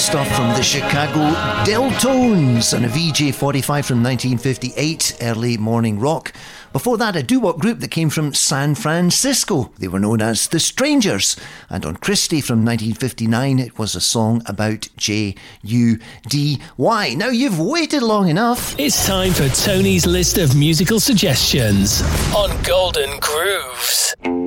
Stuff from the Chicago Deltones and a VJ45 from 1958, early morning rock. Before that, a doo-wop group that came from San Francisco. They were known as The Strangers. And on Christie from 1959, it was a song about J-U-D-Y. Now, you've waited long enough. It's time for Tony's list of musical suggestions on Golden Grooves.